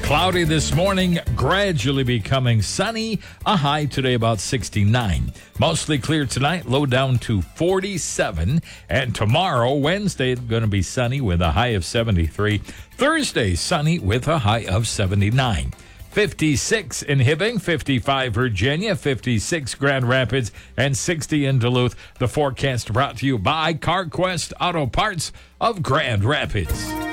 Cloudy this morning, gradually becoming sunny. A high today about 69. Mostly clear tonight, low down to 47. And tomorrow, Wednesday, going to be sunny with a high of 73. Thursday, sunny with a high of 79. 56 in Hibbing, 55 Virginia, 56 Grand Rapids, and 60 in Duluth. The forecast brought to you by CarQuest Auto Parts of Grand Rapids.